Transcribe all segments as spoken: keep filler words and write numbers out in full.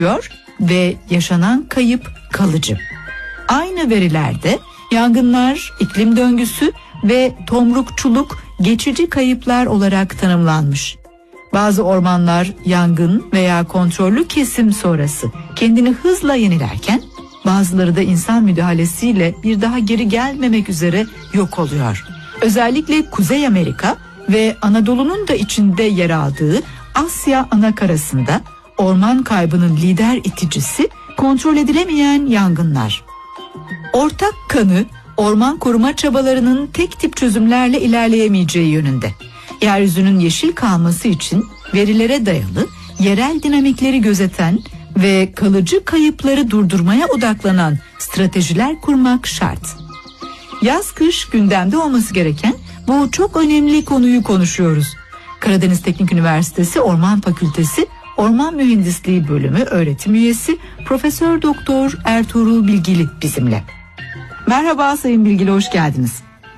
ve yaşanan kayıp kalıcı. Aynı verilerde yangınlar, iklim döngüsü ve tomrukçuluk geçici kayıplar olarak tanımlanmış. Bazı ormanlar yangın veya kontrollü kesim sonrası kendini hızla yenilerken bazıları da insan müdahalesiyle bir daha geri gelmemek üzere yok oluyor. Özellikle Kuzey Amerika ve Anadolu'nun da içinde yer aldığı Asya anakarasında orman kaybının lider iticisi kontrol edilemeyen yangınlar. Ortak kanı orman koruma çabalarının tek tip çözümlerle ilerleyemeyeceği yönünde. Yeryüzünün yeşil kalması için verilere dayalı, yerel dinamikleri gözeten ve kalıcı kayıpları durdurmaya odaklanan stratejiler kurmak şart. Yaz-kış gündemde olması gereken bu çok önemli konuyu konuşuyoruz. Karadeniz Teknik Üniversitesi Orman Fakültesi Orman Mühendisliği Bölümü öğretim üyesi Profesör Doktor Ertuğrul Bilgili bizimle. Merhaba Sayın Bilgili, hoş geldiniz.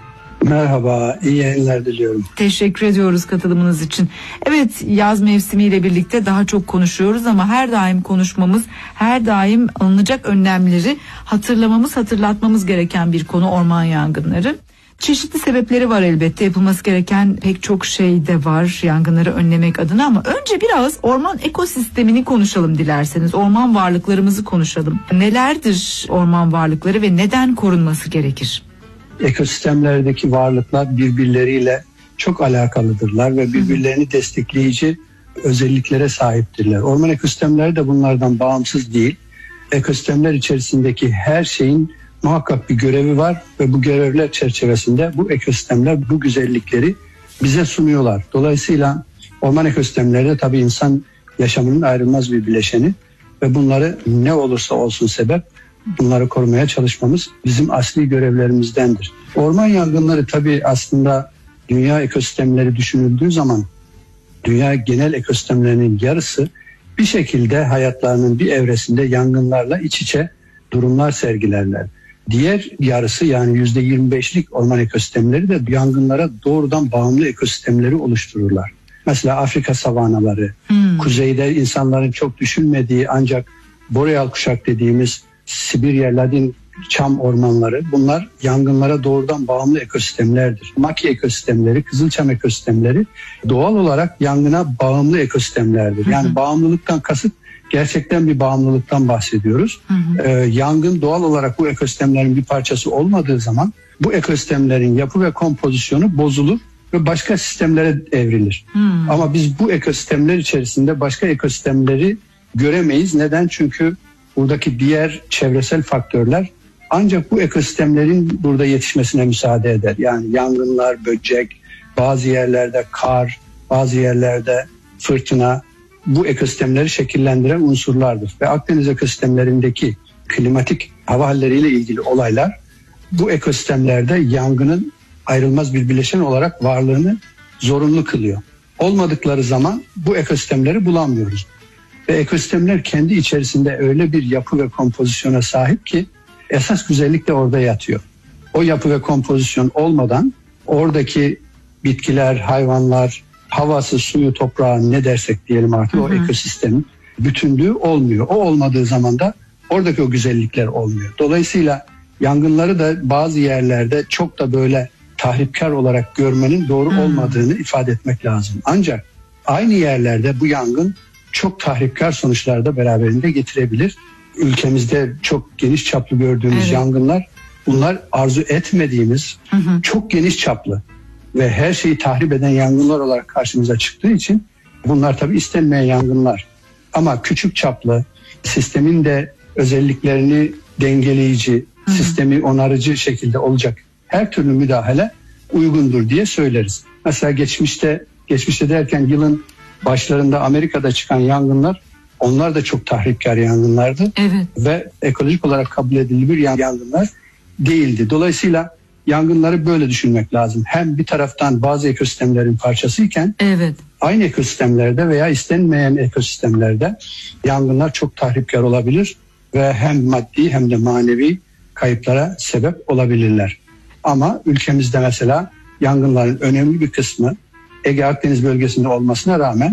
Merhaba, iyi yayınlar diliyorum. Teşekkür ediyoruz katılımınız için. Evet, yaz mevsimiyle birlikte daha çok konuşuyoruz ama her daim konuşmamız, her daim alınacak önlemleri hatırlamamız, hatırlatmamız gereken bir konu orman yangınları. Çeşitli sebepleri var elbette, yapılması gereken pek çok şey de var yangınları önlemek adına ama önce biraz orman ekosistemini konuşalım dilerseniz. Orman varlıklarımızı konuşalım. Nelerdir orman varlıkları ve neden korunması gerekir? Ekosistemlerdeki varlıklar birbirleriyle çok alakalıdırlar ve birbirlerini destekleyici özelliklere sahiptirler. Orman ekosistemleri de bunlardan bağımsız değil. Ekosistemler içerisindeki her şeyin muhakkak bir görevi var ve bu görevler çerçevesinde bu ekosistemler bu güzellikleri bize sunuyorlar. Dolayısıyla orman ekosistemleri de tabii insan yaşamının ayrılmaz bir bileşeni ve bunları ne olursa olsun sebep bunları korumaya çalışmamız bizim asli görevlerimizdendir. Orman yangınları tabii aslında dünya ekosistemleri düşünüldüğü zaman dünya genel ekosistemlerinin yarısı bir şekilde hayatlarının bir evresinde yangınlarla iç içe durumlar sergilerler. Diğer yarısı yani yüzde yirmi beşlik orman ekosistemleri de yangınlara doğrudan bağımlı ekosistemleri oluştururlar. Mesela Afrika savanaları, hmm. kuzeyde insanların çok düşünmediği ancak boreal kuşak dediğimiz Sibirya, Ladin çam ormanları, bunlar yangınlara doğrudan bağımlı ekosistemlerdir. Maki ekosistemleri, kızılçam ekosistemleri doğal olarak yangına bağımlı ekosistemlerdir. Yani hı hı. bağımlılıktan kasıt gerçekten bir bağımlılıktan bahsediyoruz. Hı hı. Ee, yangın doğal olarak bu ekosistemlerin bir parçası olmadığı zaman bu ekosistemlerin yapı ve kompozisyonu bozulur ve başka sistemlere evrilir. Hı. Ama biz bu ekosistemler içerisinde başka ekosistemleri göremeyiz. Neden? Çünkü buradaki diğer çevresel faktörler ancak bu ekosistemlerin burada yetişmesine müsaade eder. Yani yangınlar, böcek, bazı yerlerde kar, bazı yerlerde fırtına bu ekosistemleri şekillendiren unsurlardır. Ve Akdeniz ekosistemlerindeki klimatik hava halleriyle ilgili olaylar bu ekosistemlerde yangının ayrılmaz bir bileşen olarak varlığını zorunlu kılıyor. Olmadıkları zaman bu ekosistemleri bulamıyoruz. Ve ekosistemler kendi içerisinde öyle bir yapı ve kompozisyona sahip ki esas güzellik de orada yatıyor. O yapı ve kompozisyon olmadan oradaki bitkiler, hayvanlar, havası, suyu, toprağı ne dersek diyelim artık, hı hı. o ekosistemin bütünlüğü olmuyor. O olmadığı zaman da oradaki o güzellikler olmuyor. Dolayısıyla yangınları da bazı yerlerde çok da böyle tahripkar olarak görmenin doğru hı. olmadığını ifade etmek lazım. Ancak aynı yerlerde bu yangın çok tahripkar sonuçlar da beraberinde getirebilir. Ülkemizde çok geniş çaplı gördüğümüz evet. yangınlar, bunlar arzu etmediğimiz hı hı. çok geniş çaplı ve her şeyi tahrip eden yangınlar olarak karşımıza çıktığı için bunlar tabii istenmeyen yangınlar. Ama küçük çaplı, sistemin de özelliklerini dengeleyici, hı hı. sistemi onarıcı şekilde olacak her türlü müdahale uygundur diye söyleriz. Mesela geçmişte, geçmişte derken yılın başlarında Amerika'da çıkan yangınlar, onlar da çok tahripkar yangınlardı. Evet. Ve ekolojik olarak kabul edilebilir yangınlar değildi. Dolayısıyla yangınları böyle düşünmek lazım. Hem bir taraftan bazı ekosistemlerin parçasıyken evet. aynı ekosistemlerde veya istenmeyen ekosistemlerde yangınlar çok tahripkar olabilir ve hem maddi hem de manevi kayıplara sebep olabilirler. Ama ülkemizde mesela yangınların önemli bir kısmı Ege Akdeniz bölgesinde olmasına rağmen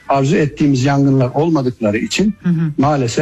arzu ettiğimiz yangınlar olmadıkları için Hı hı. maalesef